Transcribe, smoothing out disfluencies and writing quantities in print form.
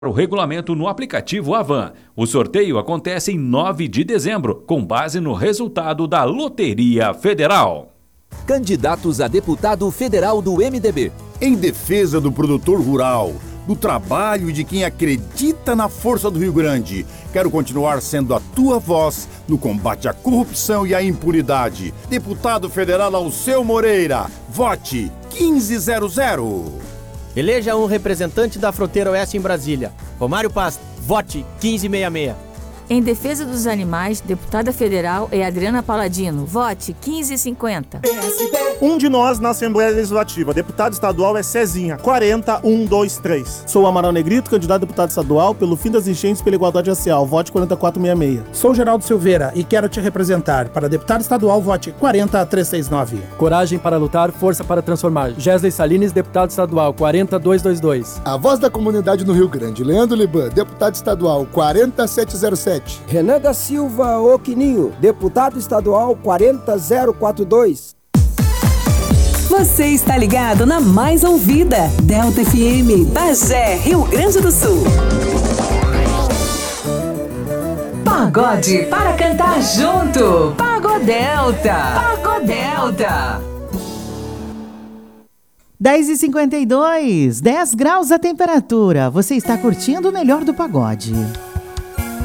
o regulamento no aplicativo Avan. O sorteio acontece em 9 de dezembro, com base no resultado da Loteria Federal. Candidatos a deputado federal do MDB. Em defesa do produtor rural, do trabalho e de quem acredita na força do Rio Grande, quero continuar sendo a tua voz no combate à corrupção e à impunidade. Deputado Federal Alceu Moreira, vote 1500. Eleja um representante da fronteira oeste em Brasília. Romário Paz, vote 1566. Em defesa dos animais, deputada federal é Adriana Paladino. Vote 1550. Um de nós na Assembleia Legislativa. Deputado estadual é Cezinha, 40123. Sou Amaral Negrito, candidato a deputado estadual pelo fim das enchentes pela igualdade racial. Vote 4466. Sou Geraldo Silveira e quero te representar. Para deputado estadual, vote 40369. Coragem para lutar, força para transformar. Gesley Salines, deputado estadual, 40222. A voz da comunidade no Rio Grande. Leandro Liban, deputado estadual, 40707. Renan da Silva Oquininho, deputado estadual 40042. Você está ligado na mais ouvida, Delta FM, Bagé, Rio Grande do Sul. Pagode para cantar junto. Pagodelta. Pagodelta. 10h52, 10 graus a temperatura. Você está curtindo o melhor do pagode.